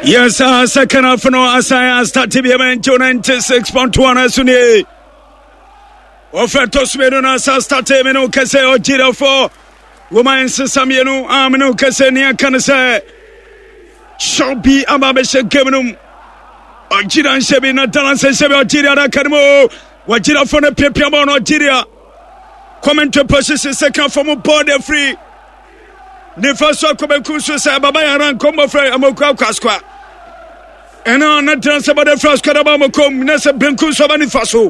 Yes, second half no asaya start to be a 96.1 asuni. Offerto smeno na sa start meno kese ojira for woman sesamienu amenu kese ni aka se shobi amabeshe kemenum ojira nshebe na talance nshebe ojira na kanmo wajira for na pepia mo no ojira comment position second for mo board free ne faso akobeku so say baba yaran kombo free amoku kwaskwa ena na transfer de France kadaba mo kom na se benku so bani faso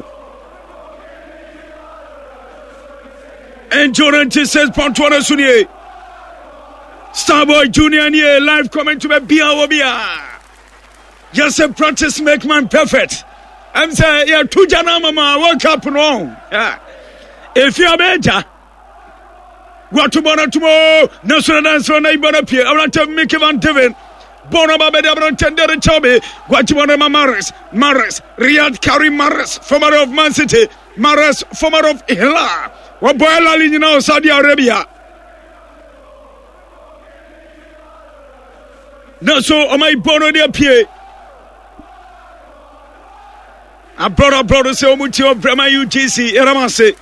Enjoying 96.1 Sunye Starboy Junior nie live comment to be Bia. Just a practice make man perfect. I'm saying yeah two jana mama woke up wrong. Yeah. If you are better what tomorrow national dance on Ibana Pier. I want to make Van Devin Bona Babeda Tender and Chobe Guatemala Mares Riyad Karim Mares former of Man City Mares former of Hilal Wabola Lino Saudi Arabia. No, so on my bono de pie. I brought a say Omutio Brema UGC Eramase.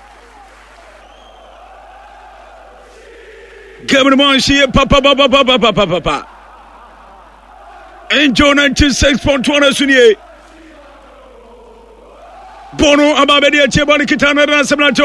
Government she papa. Enjoy 96.1 Sunye. Bono Ababedia Chebani Kitana Semana